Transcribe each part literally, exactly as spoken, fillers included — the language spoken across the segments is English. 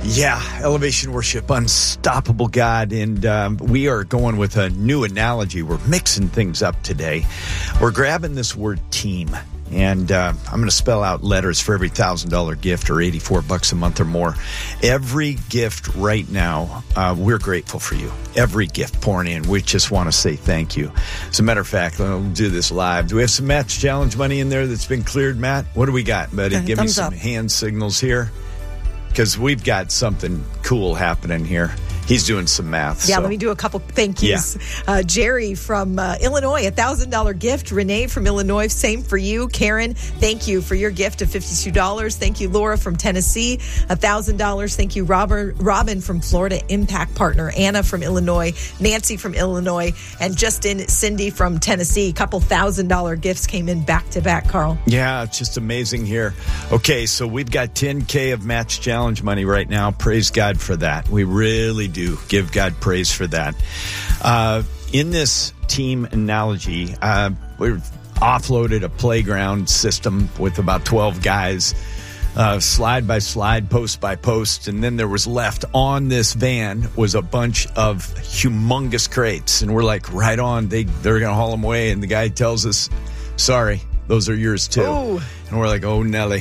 Yeah, Elevation Worship, Unstoppable God, and um, we are going with a new analogy. We're mixing things up today. We're grabbing this word team, and uh, I'm going to spell out letters for every one thousand dollars gift or eighty-four bucks a month or more. Every gift right now, uh, we're grateful for you. Every gift pouring in, we just want to say thank you. As a matter of fact, we'll do this live. Do we have some Matt's Challenge money in there that's been cleared, Matt? What do we got, buddy? Okay, Give me thumbs some up. hand signals here. Because we've got something cool happening here. He's doing some math. Yeah, so. let me do a couple thank yous. Yeah. Uh, Jerry from uh, Illinois, a one thousand dollars gift. Renee from Illinois, same for you. Karen, thank you for your gift of fifty-two dollars. Thank you, Laura from Tennessee, one thousand dollars. Thank you, Robert, Robin from Florida Impact Partner. Anna from Illinois, Nancy from Illinois, and Justin, Cindy from Tennessee. A couple thousand dollar gifts came in back to back, Carl. Yeah, it's just amazing here. Okay, so we've got ten K of Match Challenge money right now. Praise God for that. We really do give God praise for that. Uh, in this team analogy, uh, we've offloaded a playground system with about twelve guys, uh, slide by slide, post by post, and then there was left on this van was a bunch of humongous crates, and we're like, right on, they, they're going to haul them away, and the guy tells us, sorry, those are yours too. Oh. And we're like, oh, Nelly.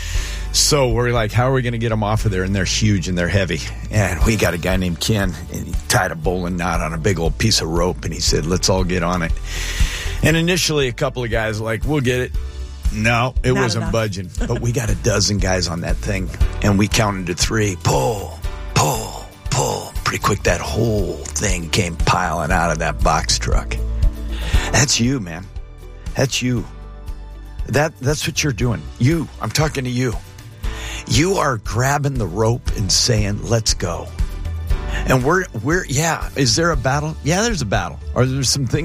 So we're like, how are we going to get them off of there? And they're huge and they're heavy. And we got a guy named Ken, and he tied a bowling knot on a big old piece of rope, and he said, let's all get on it. And initially, a couple of guys were like, we'll get it. No, it Not wasn't enough. budging. But we got a dozen guys on that thing, and we counted to three. Pull, pull, pull. Pretty quick, that whole thing came piling out of that box truck. That's you, man. That's you. That That's what you're doing. You. I'm talking to you. You are grabbing the rope and saying, let's go. And we're, we're, yeah, is there a battle? Yeah, there's a battle. Are there some things